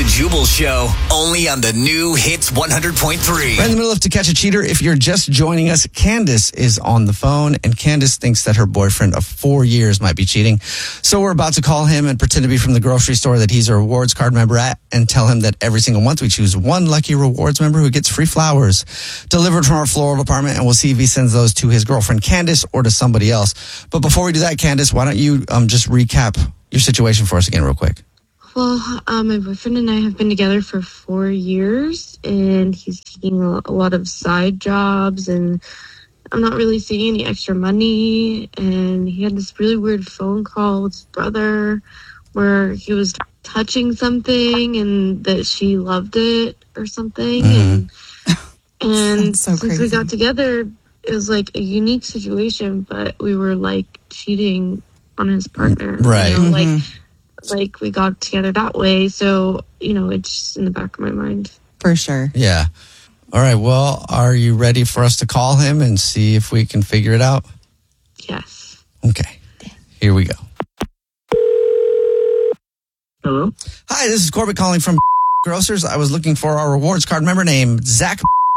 The Jubal Show, only on the new Hits 100.3. Right in the middle of To Catch a Cheater. If you're just joining us, Candace is on the phone, and Candace thinks that her boyfriend of 4 years might be cheating. So we're about to call him and pretend to be from the grocery store that he's a rewards card member at, and tell him that every single month we choose one lucky rewards member who gets free flowers delivered from our floral department, and we'll see if he sends those to his girlfriend Candace or to somebody else. But before we do that, Candace, why don't you just recap your situation for us again real quick? Well, my boyfriend and I have been together for 4 years, and he's taking a lot of side jobs, and I'm not really seeing any extra money. And he had this really weird phone call with his brother where he was touching something and that she loved it or something. And so since we got together, it was like a unique situation, but we were like cheating on his partner. Right. You know, like we got together that way. So, you know, it's just in the back of my mind. For sure. Yeah. All right. Well, are you ready for us to call him and see if we can figure it out? Yes. Okay. Here we go. Hello? Hi, this is Corbett calling from Grocers. I was looking for our rewards card member named Zach.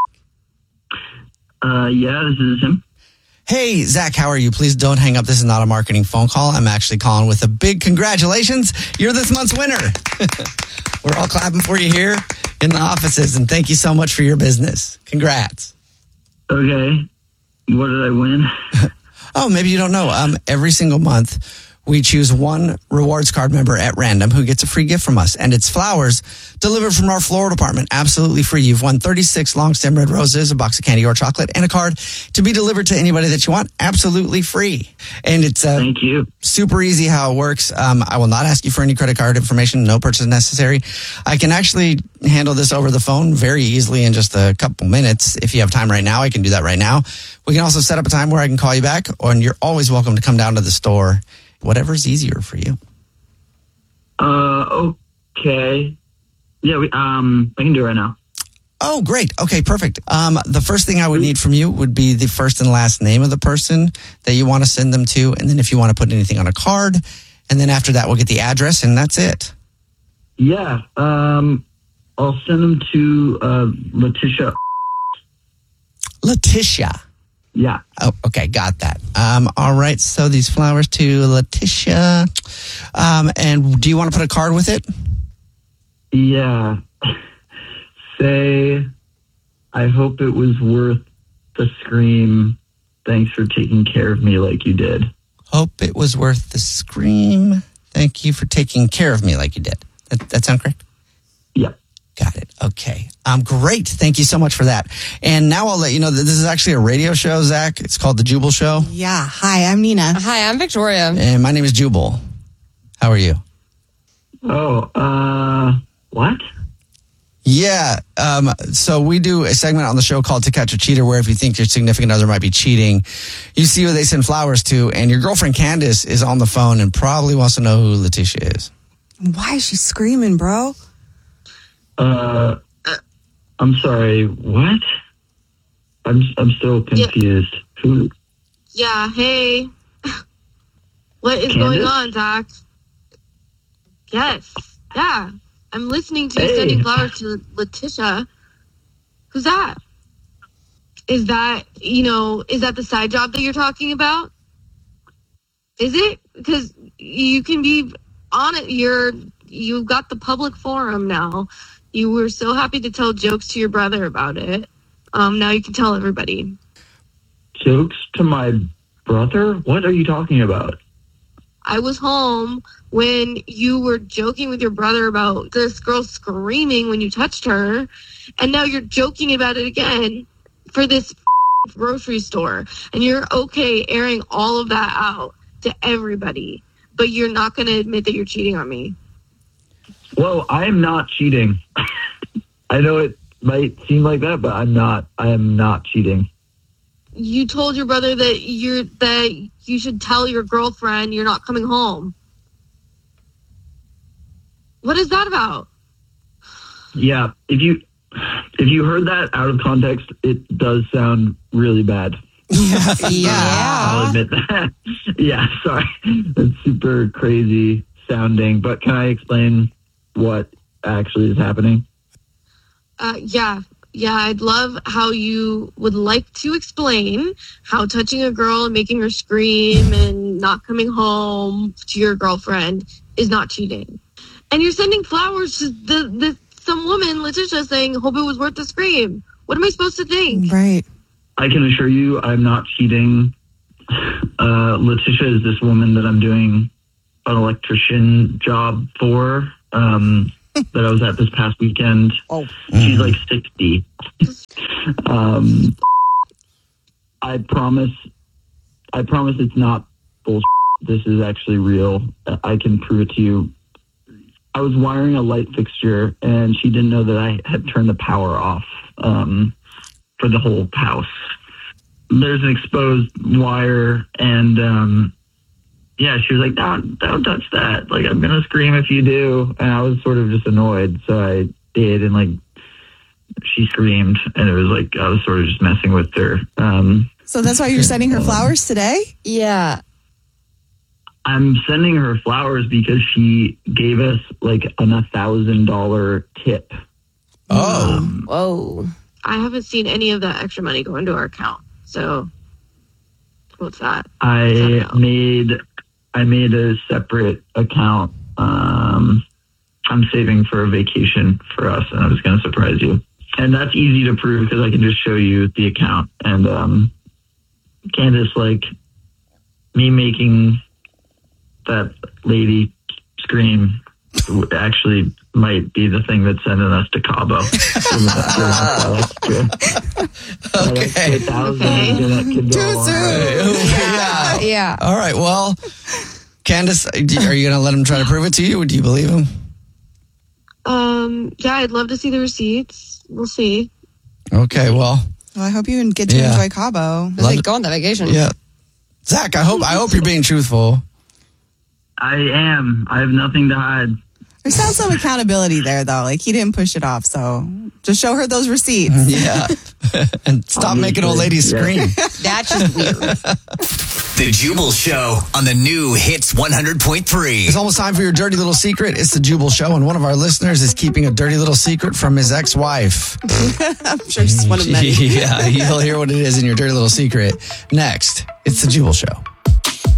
Yeah, this is him. Hey, Zach, how are you? Please don't hang up. This is not a marketing phone call. I'm actually calling with a big congratulations. You're this month's winner. We're all clapping for you here in the offices, and thank you so much for your business. Congrats. Okay. What did I win? Oh, maybe you don't know. Every single month, we choose one rewards card member at random who gets a free gift from us. And it's flowers delivered from our floral department. Absolutely free. You've won 36 long stem red roses, a box of candy or chocolate, and a card to be delivered to anybody that you want. Absolutely free. And it's Thank you. Super easy how it works. I will not ask you for any credit card information. No purchase necessary. I can actually handle this over the phone very easily in just a couple minutes. If you have time right now, I can do that right now. We can also set up a time where I can call you back, and you're always welcome to come down to the store. Whatever's easier for you. Okay. Yeah, I can do it right now. Oh, great. Okay, perfect. The first thing I would need from you would be the first and last name of the person that you want to send them to. And then if you want to put anything on a card. And then after that, we'll get the address, and that's it. Yeah. I'll send them to Letitia. Letitia. Yeah. Oh, okay. Got that. All right. So these flowers to Letitia. And do you want to put a card with it? Yeah. Say, I hope it was worth the scream. Thanks for taking care of me like you did. Hope it was worth the scream. Thank you for taking care of me like you did. That sound correct? Yeah. Got it. Okay. Great. Thank you so much for that. And now I'll let you know that this is actually a radio show, Zach. It's called The Jubal Show. Yeah. Hi, I'm Nina. Hi, I'm Victoria. And my name is Jubal. How are you? Oh, what? Yeah. So we do a segment on the show called To Catch a Cheater, where if you think your significant other might be cheating, you see who they send flowers to. And your girlfriend Candace is on the phone and probably wants to know who Letitia is. Why is she screaming, bro? I'm sorry, what? I'm still confused. Yeah. Who? Yeah, hey. What is Candace? going on, Zach? Yes. Yeah. I'm listening to you Hey. sending flowers to Letitia. Who's that? Is that the side job that you're talking about? Is it? Because you can be on it. You've got the public forum now. You were so happy to tell jokes to your brother about it. Now you can tell everybody. Jokes to my brother? What are you talking about? I was home when you were joking with your brother about this girl screaming when you touched her. And now you're joking about it again for this grocery store. And you're okay airing all of that out to everybody. But you're not going to admit that you're cheating on me. Well, I am not cheating. I know it might seem like that, but I'm not. I am not cheating. You told your brother that you should tell your girlfriend you're not coming home. What is that about? Yeah, if you heard that out of context, it does sound really bad. I'll admit that. Yeah, sorry. It's super crazy sounding, but can I explain what actually is happening? Yeah, I'd love how you would like to explain how touching a girl and making her scream and not coming home to your girlfriend is not cheating. And you're sending flowers to some woman, Letitia, saying, hope it was worth the scream. What am I supposed to think? Right. I can assure you I'm not cheating. Letitia is this woman that I'm doing an electrician job for, that I was at this past weekend. Oh. She's like 60. I promise it's not bullshit. This is actually real. I can prove it to you. I was wiring a light fixture and she didn't know that I had turned the power off for the whole house. There's an exposed wire and yeah, she was like, don't touch that. Like, I'm going to scream if you do. And I was sort of just annoyed. So I did. And like, she screamed and it was like, I was sort of just messing with her. So that's why you're sending her flowers today? Yeah. I'm sending her flowers because she gave us like an $1,000 tip. Oh. Whoa. I haven't seen any of that extra money go into our account. So what's that? I made a separate account. I'm saving for a vacation for us, and I was going to surprise you. And that's easy to prove because I can just show you the account. And Candace, like, me making that lady scream actually might be the thing that's sending us to Cabo. Okay. Too soon. Yeah. All right. Well, Candace, are you going to let him try to prove it to you? Or do you believe him? Yeah, I'd love to see the receipts. We'll see. Okay. Well, I hope you get to enjoy Cabo. Just like go on that vacation. yeah. Zach, I hope you're being truthful. I am. I have nothing to hide. There sounds some accountability there, though. Like, he didn't push it off, so just show her those receipts. Yeah. And stop making old ladies scream. That's just weird. The Jubal Show on the new Hits 100.3. It's almost time for your dirty little secret. It's the Jubal Show, and one of our listeners is keeping a dirty little secret from his ex-wife. I'm sure she's one of many. Yeah, you'll hear what it is in your dirty little secret next. It's the Jubal Show.